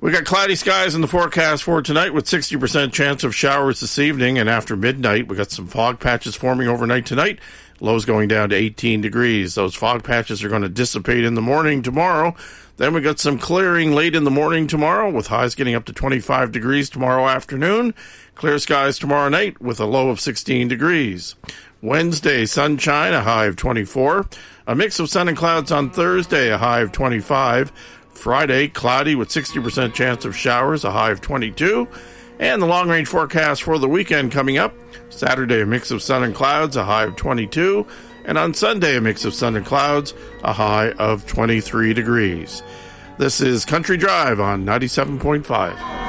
We got cloudy skies in the forecast for tonight with 60% chance of showers this evening, and after midnight, we got some fog patches forming overnight tonight. Lows going down to 18 degrees. Those fog patches are going to dissipate in the morning tomorrow. Then we got some clearing late in the morning tomorrow with highs getting up to 25 degrees tomorrow afternoon. Clear skies tomorrow night with a low of 16 degrees. Wednesday, sunshine, a high of 24. A mix of sun and clouds on Thursday, a high of 25. Friday, cloudy with 60% chance of showers, a high of 22. And the long-range forecast for the weekend coming up. Saturday, a mix of sun and clouds, a high of 22. And on Sunday, a mix of sun and clouds, a high of 23 degrees. This is Country Drive on 97.5.